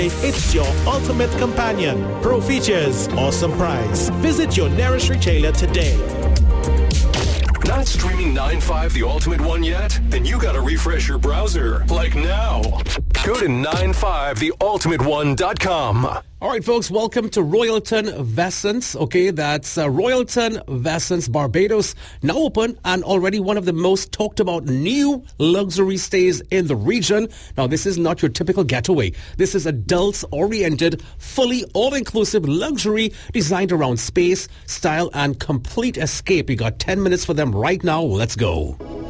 It's your ultimate companion. Pro features, awesome price. Visit your nearest retailer today. Not streaming 9.5 The Ultimate One yet? Then you gotta refresh your browser. Like now. Go to 9.5theultimateone.com. All right, folks, welcome to Royalton Vessants. Okay, that's Royalton Vessants, Barbados, now open and already one of the most talked about new luxury stays in the region. Now, this is not your typical getaway. This is adults-oriented, fully all-inclusive luxury designed around space, style, and complete escape. We got 10 minutes for them right now. Let's go.